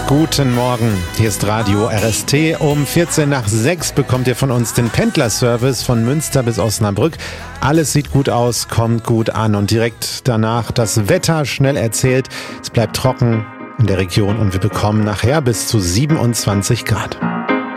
Guten Morgen, hier ist Radio RST. Um 6:14 bekommt ihr von uns den Pendlerservice von Münster bis Osnabrück. Alles sieht gut aus, kommt gut an und direkt danach das Wetter schnell erzählt. Es bleibt trocken in der Region und wir bekommen nachher bis zu 27 Grad.